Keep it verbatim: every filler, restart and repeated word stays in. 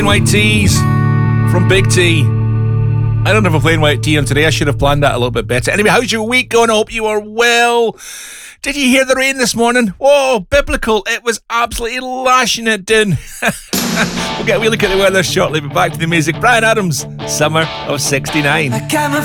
White teas from Big T. I don't have a plain white tea on today. I should have planned that a little bit better. Anyway, how's your week going? I hope you are well. Did you hear the rain this morning? Whoa, biblical. It was absolutely lashing it down. We'll get a wee look at the weather shortly, but back to the music. Bryan Adams, Summer of sixty-nine.